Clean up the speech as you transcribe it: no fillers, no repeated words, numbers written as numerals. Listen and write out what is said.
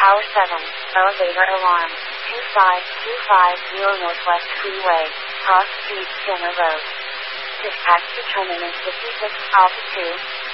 Tower 7, elevator alarm, 25250 Northwest Freeway, cross street Center Road. Dispatch determinant 56 altitude,